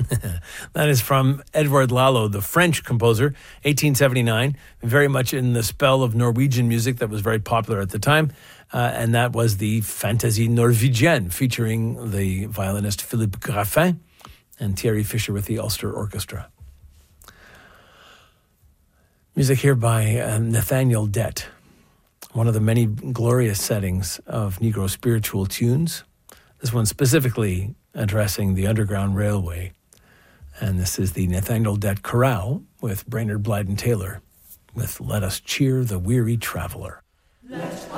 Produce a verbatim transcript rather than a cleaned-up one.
That is from Edouard Lalo, the French composer, eighteen seventy-nine, very much in the spell of Norwegian music that was very popular at the time. Uh, and that was the Fantaisie Norvégienne, featuring the violinist Philippe Graffin and Thierry Fischer with the Ulster Orchestra. Music here by uh, Nathaniel Dett, one of the many glorious settings of Negro spiritual tunes. This one specifically addressing the Underground Railway. And this is the Nathaniel Dett Chorale with Brainerd Blyden Taylor with Let Us Cheer the Weary Traveler. Let